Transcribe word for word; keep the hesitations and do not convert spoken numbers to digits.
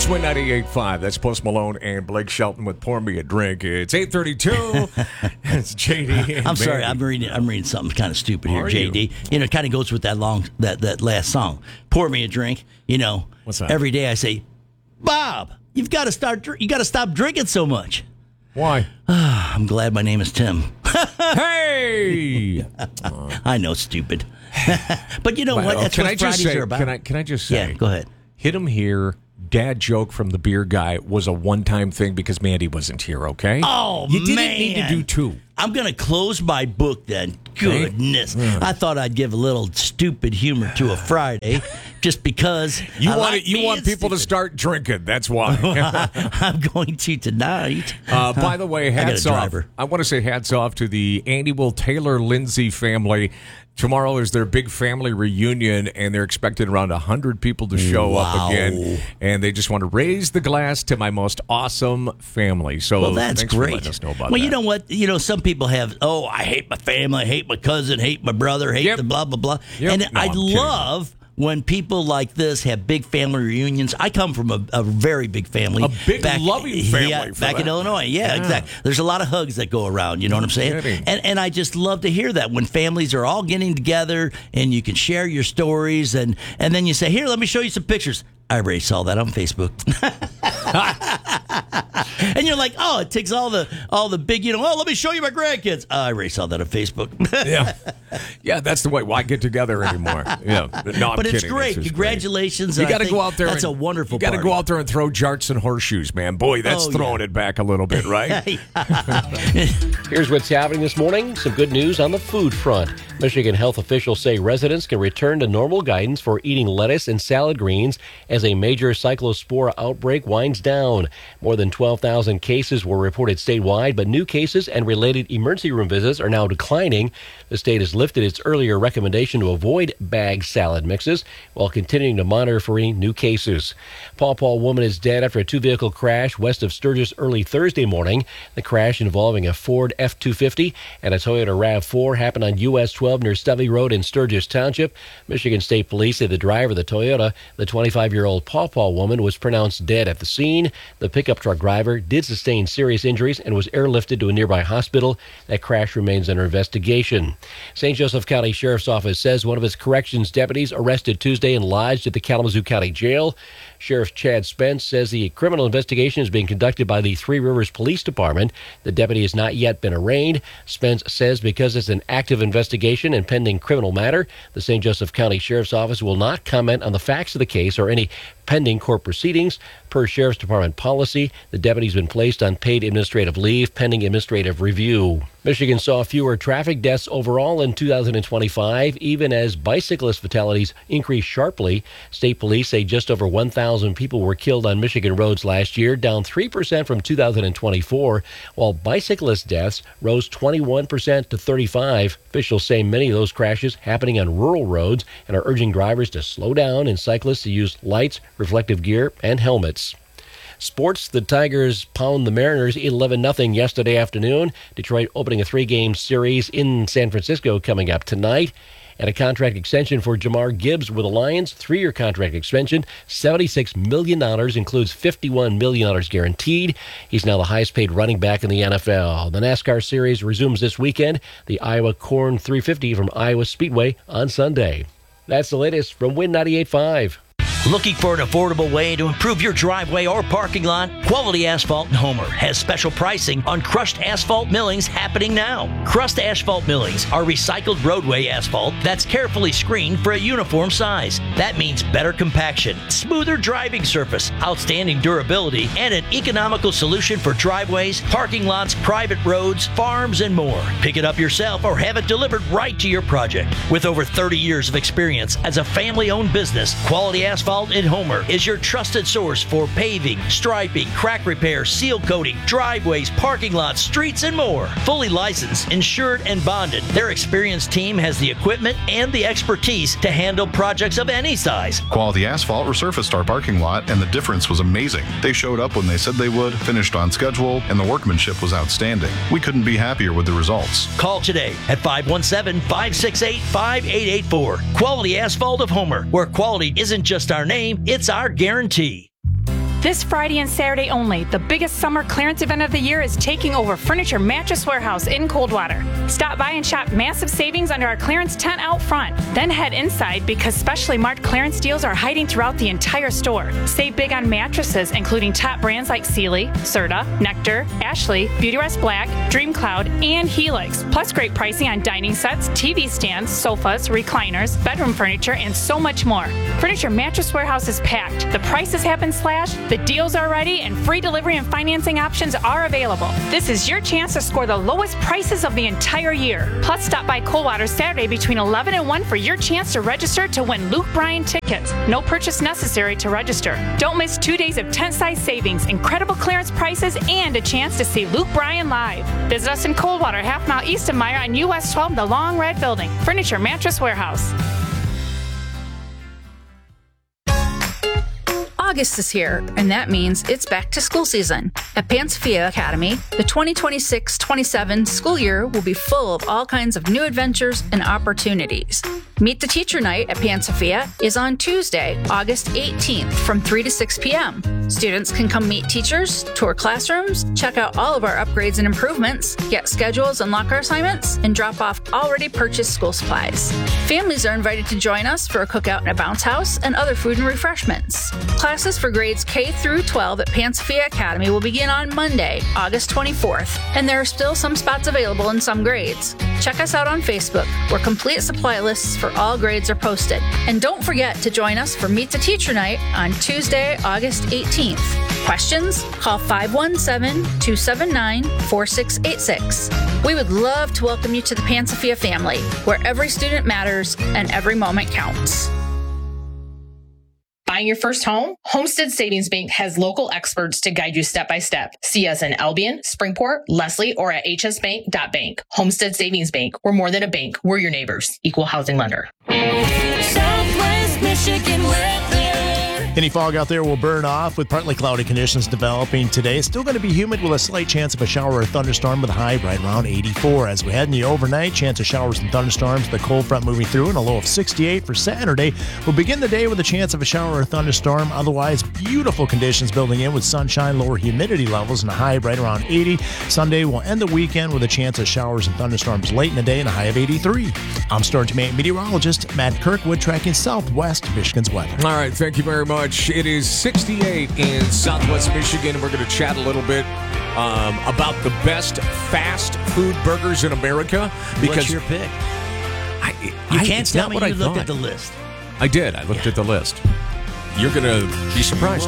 Win ninety-eight point five. That's Post Malone and Blake Shelton with Pour Me a Drink. It's eight thirty-two. It's J D. I'm sorry, I'm reading I'm reading something kind of stupid here, J D. You? you know, it kind of goes with that long that, that last song. Pour me a drink. You know, what's that? Every day I say, Bob, you've got to start. You got to stop drinking so much. Why? I'm glad my name is Tim. Hey, I know, stupid. But you know well, what? That's can what I just Fridays say, are about. Can I? Can I just say? Yeah, go ahead. Hit him here. Dad joke from the beer guy was a one-time thing because Mandy wasn't here, okay? Oh, you didn't man. need to do two. I'm going to close my book then. Goodness. Okay. I thought I'd give a little stupid humor to a Friday just because you I want like You want people stupid. to start drinking. That's why. I'm going to tonight. Uh, by the way, hats I got a off. driver. I want to say hats off to the Andy Will Taylor Lindsay family. Tomorrow is their big family reunion, and they're expecting around one hundred people to show Wow. up again. And they just want to raise the glass to my most awesome family. So Well, that's thanks great. for letting us know about well, that. you know what? You know, some people have, oh, I hate my family, I hate my cousin, hate my brother, hate Yep. the blah, blah, blah. Yep. And No, I I'm kidding. love when people like this have big family reunions. I come from a, a very big family. A big, loving family Yeah, for back that. in Illinois. Yeah, Yeah. exactly. There's a lot of hugs that go around. You know what I'm saying? Kidding. And and I just love to hear that when families are all getting together and you can share your stories and, and then you say, here, let me show you some pictures. I already saw that on Facebook. And you're like, oh, it takes all the all the big, you know, oh, let me show you my grandkids. Oh, I already saw that on Facebook. yeah, yeah, that's the way. Why get together anymore? Yeah, no, I'm But it's kidding. great. This is Congratulations. great. You and I got to think go out there. That's and, a wonderful You got to part. go out there and throw jarts and horseshoes, man. Boy, that's Oh, throwing yeah. it back a little bit, right? Here's what's happening this morning. Some good news on the food front. Michigan health officials say residents can return to normal guidance for eating lettuce and salad greens as a major cyclospora outbreak winds down. More than twelve thousand cases were reported statewide, but new cases and related emergency room visits are now declining. The state has lifted its earlier recommendation to avoid bag salad mixes while continuing to monitor for any new cases. Paw Paw woman is dead after a two-vehicle crash west of Sturgis early Thursday morning. The crash involving a Ford F two fifty and a Toyota RAV four happened on U S twelve near Stubby Road in Sturgis Township. Michigan State Police say the driver of the Toyota, the twenty-five-year-old Paw Paw woman, was pronounced dead at the scene. The pickup truck driver did sustain serious injuries and was airlifted to a nearby hospital. That crash remains under investigation. Saint Joseph County Sheriff's Office says one of its corrections deputies arrested Tuesday and lodged at the Kalamazoo County Jail. Sheriff Chad Spence says the criminal investigation is being conducted by the Three Rivers Police Department. The deputy has not yet been arraigned. Spence says because it's an active investigation and pending criminal matter, the Saint Joseph County Sheriff's Office will not comment on the facts of the case or any pending court proceedings. Per Sheriff's Department policy, the deputy's been placed on paid administrative leave pending administrative review. Michigan saw fewer traffic deaths overall in two thousand twenty-five, even as bicyclist fatalities increased sharply. State police say just over one thousand people were killed on Michigan roads last year, down three percent from two thousand twenty-four, while bicyclist deaths rose twenty-one percent to thirty-five. Officials say many of those crashes happening on rural roads and are urging drivers to slow down and cyclists to use lights, reflective gear, and helmets. Sports, the Tigers pound the Mariners eleven nothing yesterday afternoon. Detroit opening a three-game series in San Francisco coming up tonight. And a contract extension for Jamar Gibbs with the Lions. Three-year contract extension, seventy-six million dollars, includes fifty-one million dollars guaranteed. He's now the highest-paid running back in the N F L. The NASCAR series resumes this weekend. The Iowa Corn three fifty from Iowa Speedway on Sunday. That's the latest from Win ninety-eight point five. Looking for an affordable way to improve your driveway or parking lot? Quality Asphalt in Homer has special pricing on crushed asphalt millings happening now. Crushed asphalt millings are recycled roadway asphalt that's carefully screened for a uniform size. That means better compaction, smoother driving surface, outstanding durability, and an economical solution for driveways, parking lots, private roads, farms, and more. Pick it up yourself or have it delivered right to your project. With over thirty years of experience as a family-owned business, Quality Asphalt in Homer is your trusted source for paving, striping, crack repair, seal coating, driveways, parking lots, streets, and more. Fully licensed, insured, and bonded, their experienced team has the equipment and the expertise to handle projects of any size. Quality Asphalt resurfaced our parking lot, and the difference was amazing. They showed up when they said they would, finished on schedule, and the workmanship was outstanding. We couldn't be happier with the results. Call today at five one seven, five six eight, five eight eight four. Quality Asphalt of Homer, where quality isn't just our name, it's our guarantee. This Friday and Saturday only, the biggest summer clearance event of the year is taking over Furniture Mattress Warehouse in Coldwater. Stop by and shop massive savings under our clearance tent out front. Then head inside because specially marked clearance deals are hiding throughout the entire store. Save big on mattresses, including top brands like Sealy, Serta, Nectar, Ashley, Beautyrest Black, DreamCloud, and Helix. Plus great pricing on dining sets, T V stands, sofas, recliners, bedroom furniture, and so much more. Furniture Mattress Warehouse is packed. The prices have been slashed, the deals are ready, and free delivery and financing options are available. This is your chance to score the lowest prices of the entire year. Plus, stop by Coldwater Saturday between eleven and one for your chance to register to win Luke Bryan tickets. No purchase necessary to register. Don't miss two days of tent-size savings, incredible clearance prices, and a chance to see Luke Bryan live. Visit us in Coldwater, half mile east of Meyer on U S twelve, the Long Red Building. Furniture Mattress Warehouse. August is here, and that means it's back to school season. At Pansophia Academy, the twenty twenty-six twenty-seven school year will be full of all kinds of new adventures and opportunities. Meet the Teacher Night at Pansophia is on Tuesday, August eighteenth from three to six p.m. Students can come meet teachers, tour classrooms, check out all of our upgrades and improvements, get schedules and locker assignments, and drop off already purchased school supplies. Families are invited to join us for a cookout in a bounce house and other food and refreshments. Classes for grades K through twelve at Pansophia Academy will begin on Monday, August twenty-fourth, and there are still some spots available in some grades. Check us out on Facebook, where complete supply lists for all grades are posted. And don't forget to join us for Meet the Teacher Night on Tuesday, August eighteenth. Questions? Call five one seven, two seven nine, four six eight six. We would love to welcome you to the Pansophia family, where every student matters and every moment counts. Buying your first home? Homestead Savings Bank has local experts to guide you step by step. See us in Albion, Springport, Leslie, or at h s bank dot bank. Homestead Savings Bank. We're more than a bank. We're your neighbors. Equal housing lender. Southwest Michigan weather. Any fog out there will burn off with partly cloudy conditions developing today. It's still going to be humid with a slight chance of a shower or thunderstorm with a high right around eighty-four. As we head in the overnight, chance of showers and thunderstorms, the cold front moving through and a low of sixty-eight for Saturday. We'll begin the day with a chance of a shower or thunderstorm. Otherwise, beautiful conditions building in with sunshine, lower humidity levels, and a high right around eighty. Sunday will end the weekend with a chance of showers and thunderstorms late in the day and a high of eighty-three. I'm Storage meteorologist Matt Kirkwood tracking Southwest Michigan's weather. All right, thank you very much. It is sixty-eight in Southwest Michigan. We're going to chat a little bit um, about the best fast food burgers in America. Because What's your pick? I, You I, can't it's tell not me what you I looked thought. at the list. I did. I looked Yeah. at the list. You're going to be surprised.